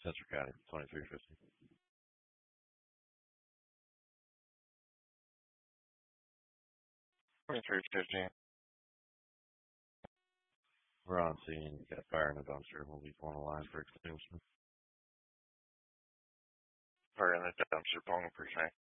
Central County, 2350. 2350. We're on scene. Got fire in the dumpster. We'll be on the line for extinguishment. Fire in the dumpster, pulling percent.